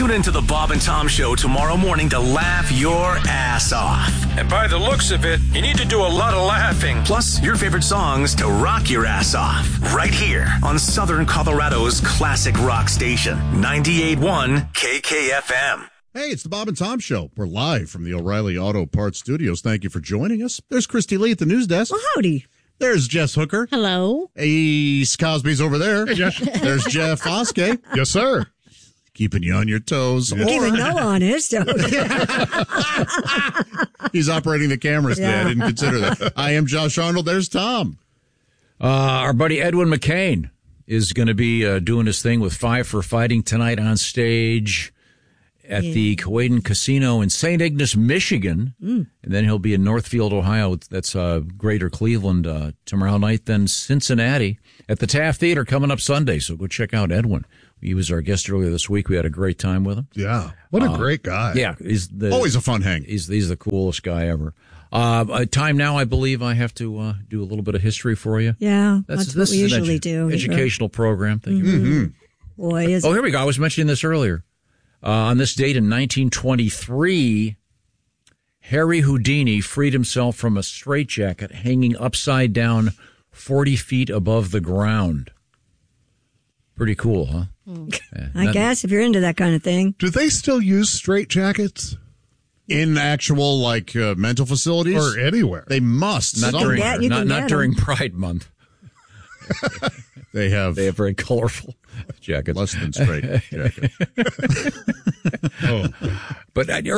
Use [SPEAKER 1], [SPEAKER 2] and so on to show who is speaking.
[SPEAKER 1] Tune into the Bob and Tom Show tomorrow morning to laugh your ass off.
[SPEAKER 2] And by the looks of it, you need to do a lot of laughing.
[SPEAKER 1] Plus, your favorite songs to rock your ass off. Right here on Southern Colorado's classic rock station, 98.1 KKFM.
[SPEAKER 3] Hey, it's the Bob and Tom Show. We're live from the O'Reilly Auto Parts Studios. Thank you for joining us. There's Christy Lee at the news desk.
[SPEAKER 4] Well, howdy.
[SPEAKER 3] There's Jess Hooker.
[SPEAKER 5] Hello.
[SPEAKER 3] Ace Cosby's over there. There's Jeff Oskey.
[SPEAKER 6] Yes, sir.
[SPEAKER 3] Keeping you on your toes.
[SPEAKER 4] Keeping Noah on his toes.
[SPEAKER 3] He's operating the cameras today. I didn't consider that. I am Josh Arnold. There's Tom.
[SPEAKER 7] Our buddy Edwin McCain is going to be doing his thing with Five for Fighting tonight on stage at the Coaden Casino in St. Ignace, Michigan. And then he'll be in Northfield, Ohio. That's Greater Cleveland tomorrow night. Then Cincinnati at the Taft Theater coming up Sunday. So go check out Edwin. He was our guest earlier this week. We had a great time with him.
[SPEAKER 6] Yeah. What a great guy.
[SPEAKER 7] Yeah. He's
[SPEAKER 3] Always a fun hang.
[SPEAKER 7] He's the coolest guy ever. Time now, I believe I have to do a little bit of history for you.
[SPEAKER 4] Yeah, that's what we usually do.
[SPEAKER 7] Educational program. Thank you.
[SPEAKER 4] Boy,
[SPEAKER 7] here we go. I was mentioning this earlier. On this date in 1923, Harry Houdini freed himself from a straitjacket hanging upside down 40 feet above the ground. Pretty cool, huh?
[SPEAKER 4] I guess if you're into that kind of thing.
[SPEAKER 6] Do they still use straitjackets?
[SPEAKER 3] In actual, mental facilities?
[SPEAKER 6] Or anywhere?
[SPEAKER 3] They must.
[SPEAKER 7] Not
[SPEAKER 4] somewhere.
[SPEAKER 7] during Pride Month.
[SPEAKER 3] They have
[SPEAKER 7] very colorful jackets.
[SPEAKER 3] Less than straight jackets.
[SPEAKER 7] But